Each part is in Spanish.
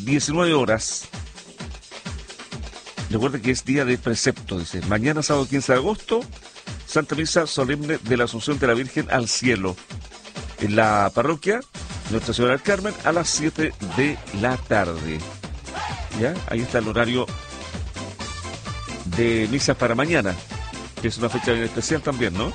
19 horas. Recuerden que es día de precepto, dice. Mañana, sábado 15 de agosto, Santa Misa Solemne de la Asunción de la Virgen al Cielo. En la parroquia Nuestra Señora del Carmen a las 7 de la tarde. ¿Ya? Ahí está el horario de misas para mañana, que es una fecha bien especial también, ¿no?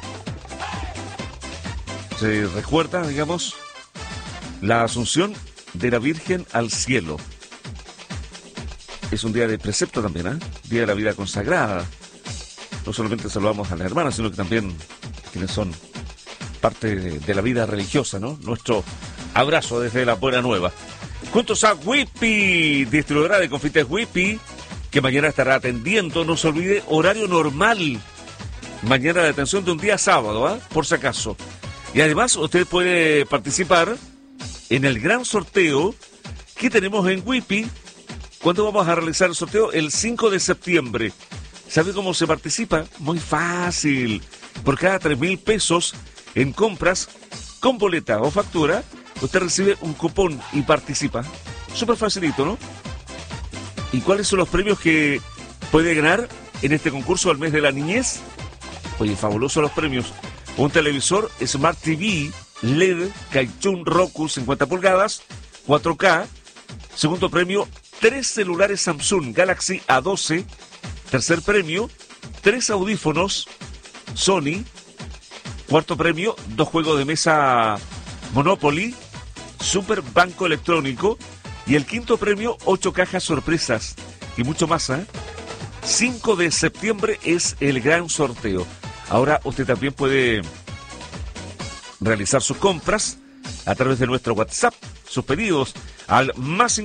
Se recuerda, digamos, la Asunción de la Virgen al Cielo. Es un día de precepto también, ¿eh? Día de la vida consagrada. No solamente saludamos a las hermanas, sino que también quienes son parte de la vida religiosa, ¿no? Nuestro abrazo desde la Buena Nueva. Juntos a Whippy, distribuidora de confites Whippy, que mañana estará atendiendo. No se olvide, horario normal. Mañana de atención de un día sábado, ¿ah? Por si acaso. Y además usted puede participar en el gran sorteo que tenemos en Whippy. ¿Cuándo vamos a realizar el sorteo? El 5 de septiembre. ¿Sabe cómo se participa? Muy fácil. Por cada 3.000 pesos en compras con boleta o factura, usted recibe un cupón y participa. Súper facilito, ¿no? ¿Y cuáles son los premios que puede ganar en este concurso del mes de la niñez? Oye, fabulosos los premios. Un televisor Smart TV LED Kaichun Roku 50 pulgadas, 4K. Segundo premio, 3 celulares Samsung Galaxy A12. Tercer premio, 3 audífonos Sony. Cuarto premio, 2 juegos de mesa Monopoly, Super Banco Electrónico. Y el quinto premio, 8 cajas sorpresas. Y mucho más, ¿eh? 5 de septiembre es el gran sorteo. Ahora usted también puede realizar sus compras a través de nuestro WhatsApp, sus pedidos al más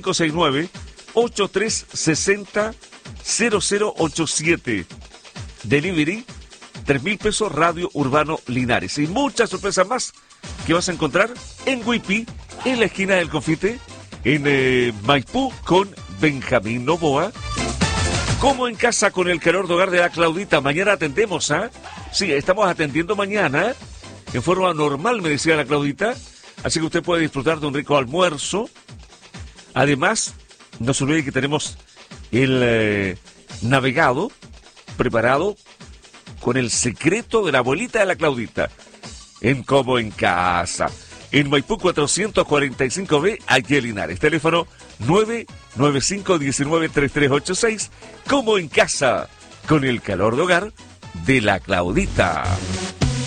569-8360-0087. Delivery, 3.000 pesos, Radio Urbano Linares. Y muchas sorpresas más que vas a encontrar en Whippy, en la esquina del Confite, en Maipú, con Benjamín Novoa. Como en casa, con el calor de hogar de la Claudita. Mañana atendemos, ¿ah? Sí, estamos atendiendo mañana en forma normal, me decía la Claudita. Así que usted puede disfrutar de un rico almuerzo. Además, no se olvide que tenemos el navegado preparado con el secreto de la abuelita de la Claudita. En Como en Casa. En Maipú 445B, aquí en Linares. Teléfono 995-193386. Como en casa, con el calor de hogar de la Claudita.